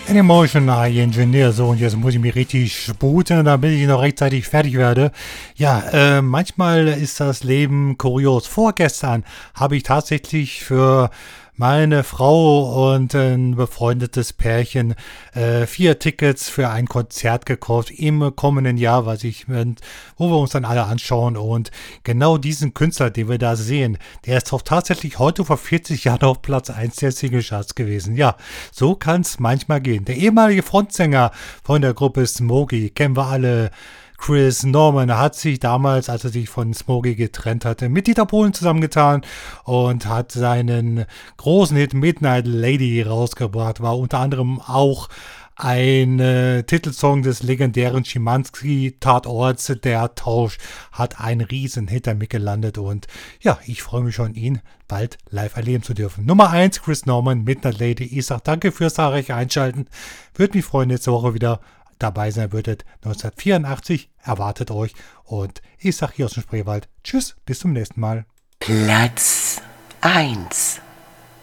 An Emotional Engineer, so, und jetzt muss ich mich richtig sputen, damit ich noch rechtzeitig fertig werde. Ja, manchmal ist das Leben kurios. Vorgestern habe ich tatsächlich für meine Frau und ein befreundetes Pärchen 4 Tickets für ein Konzert gekauft im kommenden Jahr, wo wir uns dann alle anschauen. Und genau diesen Künstler, den wir da sehen, der ist doch tatsächlich heute vor 40 Jahren auf Platz 1 der Single-Charts gewesen. Ja, so kann es manchmal gehen. Der ehemalige Frontsänger von der Gruppe Smokey, kennen wir alle. Chris Norman hat sich damals, als er sich von Smokey getrennt hatte, mit Dieter Bohlen zusammengetan und hat seinen großen Hit Midnight Lady rausgebracht. War unter anderem auch ein Titelsong des legendären Schimanski-Tatorts. Der Tausch hat einen riesen Hit damit gelandet und ja, ich freue mich schon, ihn bald live erleben zu dürfen. Nummer 1, Chris Norman, Midnight Lady. Ich sage danke fürs zahlreiche Einschalten. Würde mich freuen, nächste Woche wieder dabei sein würdet. 1984 erwartet euch und ich sage hier aus dem Spreewald, tschüss, bis zum nächsten Mal. Platz 1.